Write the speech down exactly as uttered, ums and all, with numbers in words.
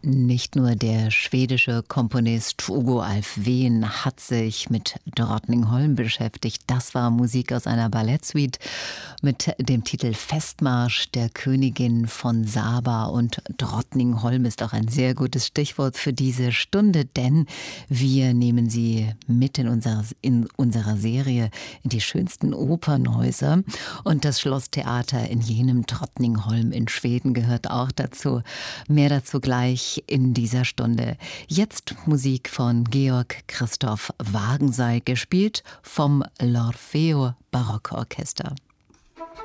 Nicht nur der schwedische Komponist Hugo Alfvén hat sich mit Drottningholm beschäftigt. Das war Musik aus einer Ballettsuite mit dem Titel Festmarsch der Königin von Saba. Und Drottningholm ist auch ein sehr gutes Stichwort für diese Stunde, denn wir nehmen Sie mit in unserer, in unserer Serie in die schönsten Opernhäuser. Und das Schlosstheater in jenem Drottningholm in Schweden gehört auch dazu. Mehr dazu gleich in dieser Stunde. Jetzt Musik von Georg Christoph Wagenseil, gespielt vom L'Orfeo Barockorchester.